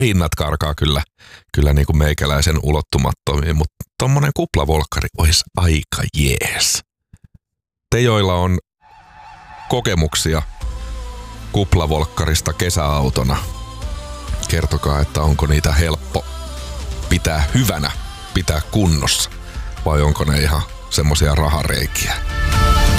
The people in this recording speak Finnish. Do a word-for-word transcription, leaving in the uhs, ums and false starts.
hinnat karkaa kyllä, kyllä niin kuin meikäläisen ulottumattomiin, mutta tommonen kuplavolkkari olisi aika jees. Te, joilla on kokemuksia kuplavolkkarista kesäautona, kertokaa, että onko niitä helppo pitää hyvänä, pitää kunnossa, vai onko ne ihan semmosia rahareikiä.